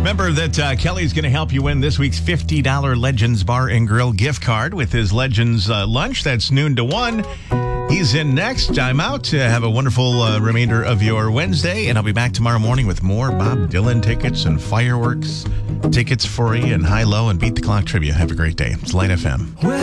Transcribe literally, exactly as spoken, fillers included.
Remember that uh, Kelly's going to help you win this week's fifty dollars Legends Bar and Grill gift card with his Legends uh, lunch. That's noon to one. He's in next. I'm out. Uh, have a wonderful uh, remainder of your Wednesday, and I'll be back tomorrow morning with more Bob Dylan tickets and fireworks tickets for you and high-low and beat the clock trivia. Have a great day. It's Light F M.